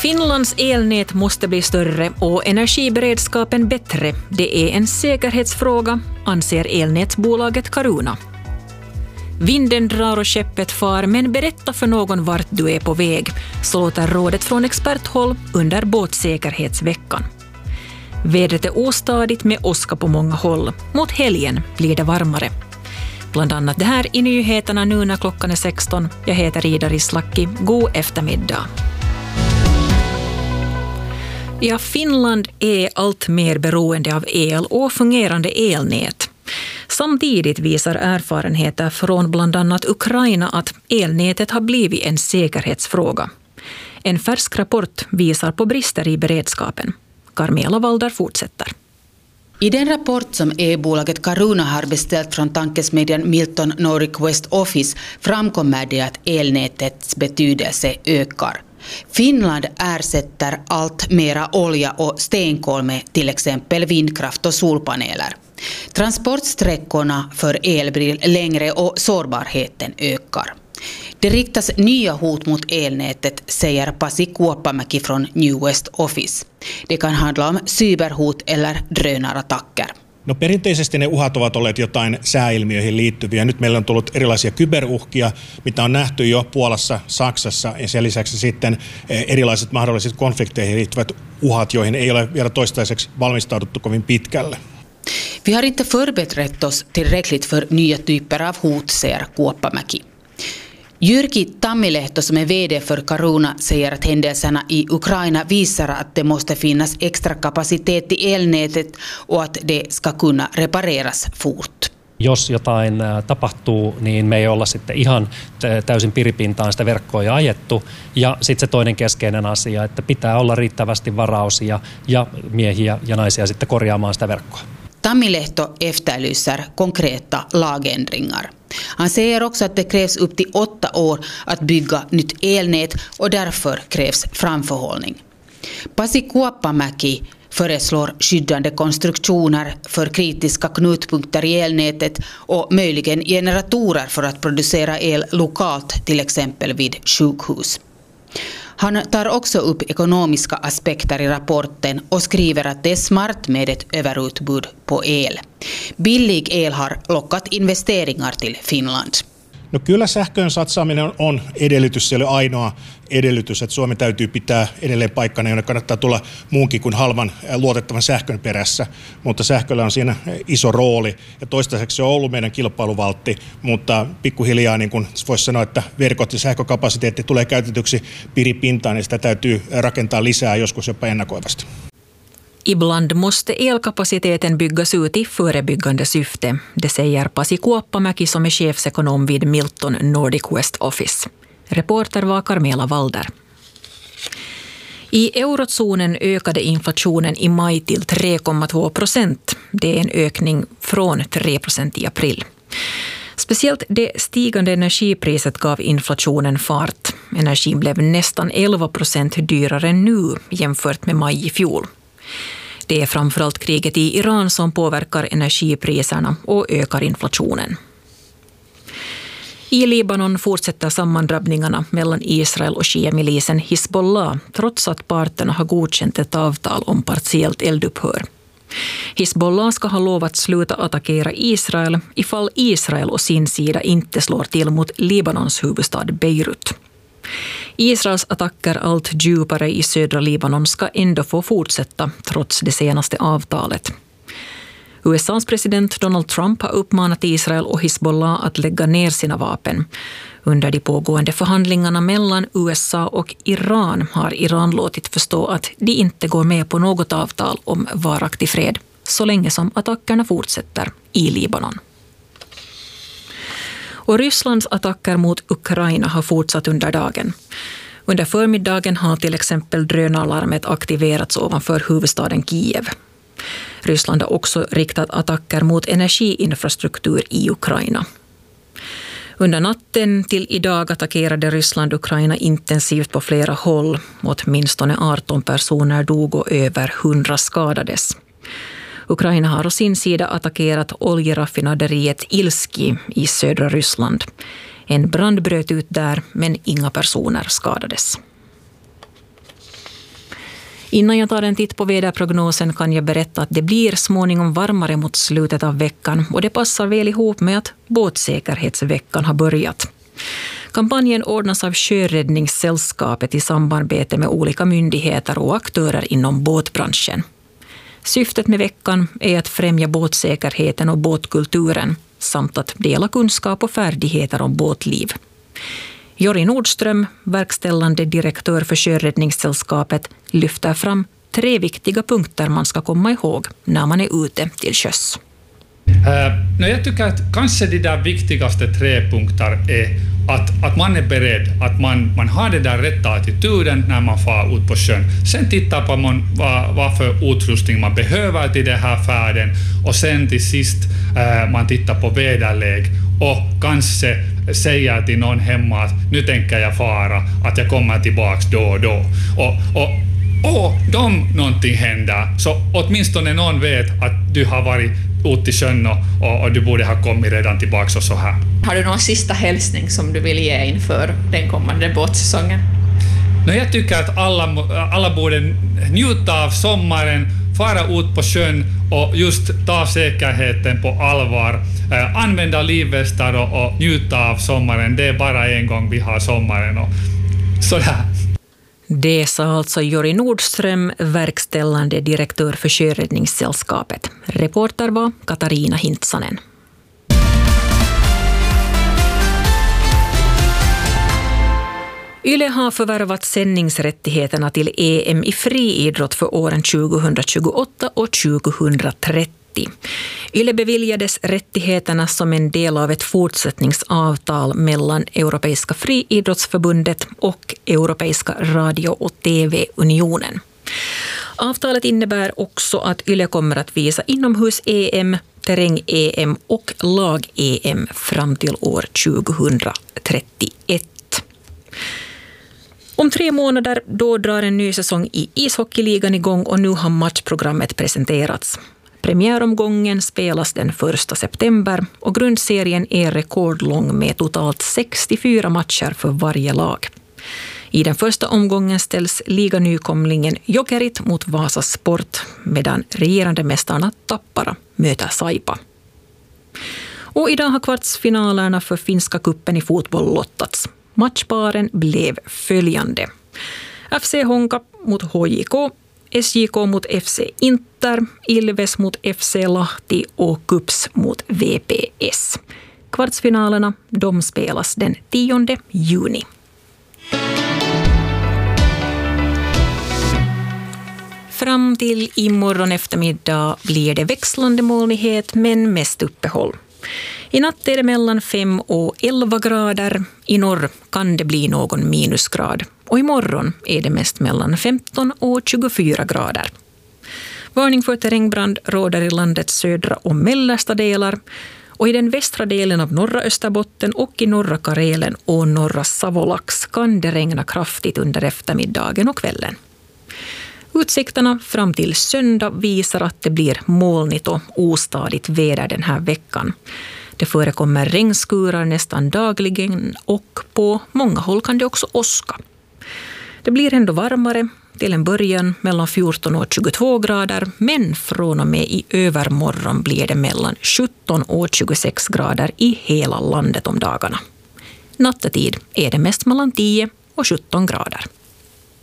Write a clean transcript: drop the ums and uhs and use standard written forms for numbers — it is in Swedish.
Finlands elnät måste bli större och energiberedskapen bättre. Det är en säkerhetsfråga, anser elnätsbolaget Caruna. Vinden drar och skeppet far, men berätta för någon vart du är på väg. Så låter rådet från experthåll under båtsäkerhetsveckan. Vädret är ostadigt med åska på många håll. Mot helgen blir det varmare. Bland annat det här i nyheterna nu när klockan är 16. Jag heter Ida Rislaki. God eftermiddag. Ja, Finland är allt mer beroende av el och fungerande elnät. Samtidigt visar erfarenheter från bland annat Ukraina att elnätet har blivit en säkerhetsfråga. En färsk rapport visar på brister i beredskapen. Carmela Walder fortsätter. I den rapport som e-bolaget Caruna har beställt från tankesmedjan Milton Nordic West Office framkommer det att elnätets betydelse ökar. Finland ersätter allt mera olja och stenkol med till exempel vindkraft och solpaneler. Transportsträckorna för el blir längre och sårbarheten ökar. Det riktas nya hot mot elnätet, säger Pasi Kuoppamäki från New West Office. Det kan handla om cyberhot eller drönarattacker. No perinteisesti ne uhat ovat olleet jotain sääilmiöihin liittyviä. Nyt meillä on tullut erilaisia kyberuhkia, mitä on nähty jo Puolassa, Saksassa ja sen lisäksi sitten erilaiset mahdolliset konflikteihin liittyvät uhat, joihin ei ole vielä toistaiseksi valmistauduttu kovin pitkälle. Vi har inte förberett oss tillräckligt för nya typer av hot, säger Kuoppamäki. Jyrki Tammilehto som är vd för Caruna säger att händelserna i Ukraina visar att det måste finnas extra kapacitet i elnätet och att det ska kunna repareras fort. Jos jotain tapahtuu, niin me ei olla sitten ihan täysin piripintaan sitä verkkoa jo ajettu. Ja sitten se toinen keskeinen asia, että pitää olla riittävästi varaosia ja miehiä ja naisia sitten korjaamaan sitä verkkoa. Tammilehto efterlyser konkreta lagändringar. Han säger också att det krävs upp till 8 år att bygga nytt elnät och därför krävs framförhållning. Pasi Kuoppamäki föreslår skyddande konstruktioner för kritiska knutpunkter i elnätet och möjligen generatorer för att producera el lokalt, till exempel vid sjukhus. Han tar också upp ekonomiska aspekter i rapporten och skriver att det är smart med ett överutbud på el. Billig el har lockat investeringar till Finland. No kyllä sähköön satsaaminen on edellytys, se ei ole ainoa edellytys, että Suomi täytyy pitää edelleen paikkana, jonne kannattaa tulla muunkin kuin halvan luotettavan sähkön perässä, mutta sähköllä on siinä iso rooli ja toistaiseksi se on ollut meidän kilpailuvaltti, mutta pikkuhiljaa niin kuin voisi sanoa, että verkot ja sähkökapasiteetti tulee käytetyksi piripintaan ja sitä täytyy rakentaa lisää joskus jopa ennakoivasti. Ibland måste elkapaciteten byggas ut i förebyggande syfte, det säger Pasi Kuoppamäki som är chefsekonom vid Milton Nordic West Office. Reporter var Carmela Walder. I eurozonen ökade inflationen i maj till 3,2%. Det är en ökning från 3% i april. Speciellt det stigande energipriset gav inflationen fart. Energin blev nästan 11% dyrare nu jämfört med maj i fjol. Det är framförallt kriget i Iran som påverkar energipriserna och ökar inflationen. I Libanon fortsätter sammandrabbningarna mellan Israel och Shia-milisen Hizbollah trots att parterna har godkänt ett avtal om partiellt eldupphör. Hizbollah ska ha lovat sluta attackera Israel ifall Israel och sin sida inte slår till mot Libanons huvudstad Beirut. Israels attacker allt djupare i södra Libanon ska ändå få fortsätta trots det senaste avtalet. USAs president Donald Trump har uppmanat Israel och Hizbollah att lägga ner sina vapen. Under de pågående förhandlingarna mellan USA och Iran har Iran låtit förstå att de inte går med på något avtal om varaktig fred så länge som attackerna fortsätter i Libanon. Och Rysslands attacker mot Ukraina har fortsatt under dagen. Under förmiddagen har till exempel drönarlarmet aktiverats ovanför huvudstaden Kiev. Ryssland har också riktat attacker mot energiinfrastruktur i Ukraina. Under natten till idag attackerade Ryssland Ukraina intensivt på flera håll. Åtminstone 18 personer dog och över 100 skadades. Ukraina har å sin sida attackerat oljeraffinaderiet Ilski i södra Ryssland. En brand bröt ut där, men inga personer skadades. Innan jag tar en titt på väderprognosen kan jag berätta att det blir småningom varmare mot slutet av veckan och det passar väl ihop med att båtsäkerhetsveckan har börjat. Kampanjen ordnas av Sjöräddningssällskapet i samarbete med olika myndigheter och aktörer inom båtbranschen. Syftet med veckan är att främja båtsäkerheten och båtkulturen samt att dela kunskap och färdigheter om båtliv. Jori Nordström, verkställande direktör för Sjöräddningssällskapet, lyfter fram 3 viktiga punkter man ska komma ihåg när man är ute till sjöss. Jag tycker att kanske de där viktigaste 3 punkter är att man är beredd, att man har den där rätta attityden när man far ut på sjön. Sen tittar på vad för utrustning man behöver till den här färden och sen till sist man tittar på väderläge och kanske säger till någon hemma att nu tänker jag fara, att jag kommer tillbaks då och då. Och om någonting händer så åtminstone någon vet att du har varit ute i sjön och du borde ha kommit redan tillbaka och så här. Har du någon sista hälsning som du vill ge inför den kommande båtsäsongen? Jag tycker att alla borde njuta av sommaren, fara ut på sjön och just ta säkerheten på allvar. Använda livvästar och njuta av sommaren. Det är bara en gång vi har sommaren och sådär. Det sa alltså Jori Nordström, verkställande direktör för Sjöräddningssällskapet. Reporter var Katarina Hintsanen. Yle har förvärvat sändningsrättigheterna till EM i friidrott för åren 2028 och 2030. Yle beviljades rättigheterna som en del av ett fortsättningsavtal mellan Europeiska friidrottsförbundet och Europeiska radio- och TV-unionen. Avtalet innebär också att Yle kommer att visa inomhus-EM, terräng-EM och lag-EM fram till år 2031. Om 3 månader då drar en ny säsong i ishockeyligan igång och nu har matchprogrammet presenterats. Premiäromgången spelas den 1 september och grundserien är rekordlång med totalt 64 matcher för varje lag. I den första omgången ställs liganykomlingen Jokerit mot Vasa Sport medan regerande mästarna Tappara möter Saipa. Och idag har kvartsfinalerna för finska kuppen i fotboll lottats. Matchparen blev följande. FC Honka mot HJK, SJK mot FC Inter, Ilves mot FC Lahti och KuPS mot VPS. Kvartsfinalerna de spelas den 10 juni. Fram till imorgon eftermiddag blir det växlande molnighet men mest uppehåll. I natt är det mellan 5 och 11 grader. I norr kan det bli någon minusgrad. Och imorgon är det mest mellan 15 och 24 grader. Varning för terrängbrand råder i landets södra och mellersta delar. Och i den västra delen av norra Österbotten och i norra Karelen och norra Savolax kan det regna kraftigt under eftermiddagen och kvällen. Utsikterna fram till söndag visar att det blir molnigt och ostadigt väder den här veckan. Det förekommer regnskurar nästan dagligen och på många håll kan det också åska. Det blir ändå varmare, till en början mellan 14 och 22 grader, men från och med i övermorgon blir det mellan 17 och 26 grader i hela landet om dagarna. Nattetid är det mest mellan 10 och 17 grader.